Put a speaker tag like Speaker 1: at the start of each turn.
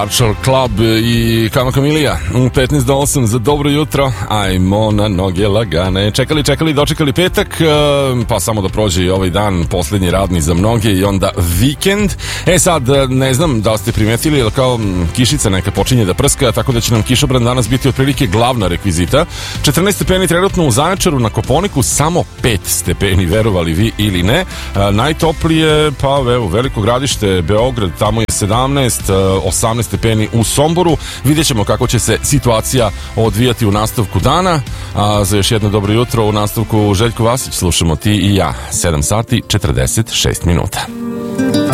Speaker 1: Marshall Club i Kama Kamilija u 15 do 8 za dobro jutro. Ajmo na noge lagane. Čekali, dočekali petak, pa samo da prođe i ovaj dan, posljednji radni za mnoge i onda vikend. Sad, ne znam da ste primetili, ali kao kišica neka počinje da prska, tako da će nam kišobran danas biti otprilike glavna rekvizita. 14 stepeni trenutno u Zaječaru, na Kopaoniku samo 5 stepeni, verovali vi ili ne. Najtoplije, pa evo, Veliko Gradište, Beograd, tamo je 17, 18 stepeni u Somboru. Vidjet ćemo kako će se situacija odvijati u nastavku dana. A za još jedno dobro jutro u nastavku Željko Vasić slušamo Ti i ja. 7 sati 46 minuta.